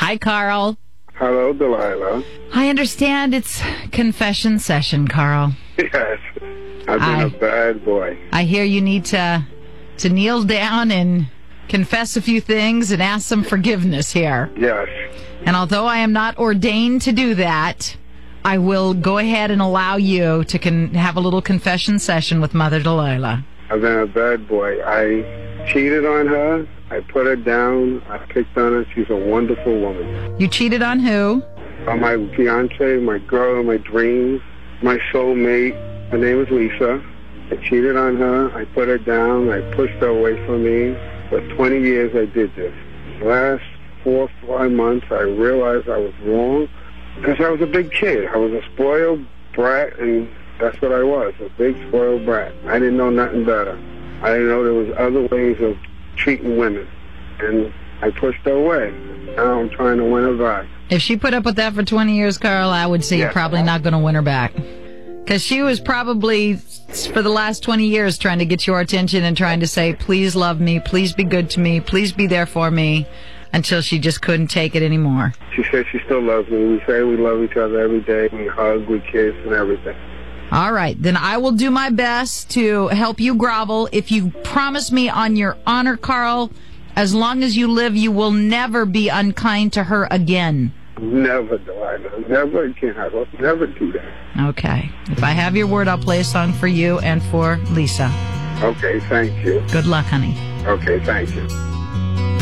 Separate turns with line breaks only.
Hi, Carl.
Hello, Delilah.
I understand it's confession session, Carl.
Yes, I've been a bad boy.
I hear you need to kneel down and confess a few things and ask some forgiveness here.
Yes.
And although I am not ordained to do that, I will go ahead and allow you to have a little confession session with Mother Delilah.
I've been a bad boy. I cheated on her. I put her down. I picked on her. She's a wonderful woman.
You cheated on who?
On my fiance, my girl, my dreams, my soulmate. Her name is Lisa. I cheated on her. I put her down. I pushed her away from me. For 20 years, I did this. Last 4 or 5 months, I realized I was wrong because I was a big kid. I was a spoiled brat, and that's what I was, a big spoiled brat. I didn't know nothing better. I didn't know there was other ways of treating women, and I pushed her away. Now I'm trying to win her back.
If she put up with that for 20 years, Carl, I would say you're probably not going to win her back. Because she was probably, for the last 20 years, trying to get your attention and trying to say, please love me, please be good to me, please be there for me, until she just couldn't take it anymore.
She says she still loves me. We say we love each other every day. We hug, we kiss, and everything.
All right, then I will do my best to help you grovel. If you promise me on your honor, Carl, as long as you live, you will never be unkind to her again.
Never, Delilah. Never again. I will never do that.
Okay. If I have your word, I'll play a song for you and for Lisa.
Okay, thank you.
Good luck, honey.
Okay, thank you.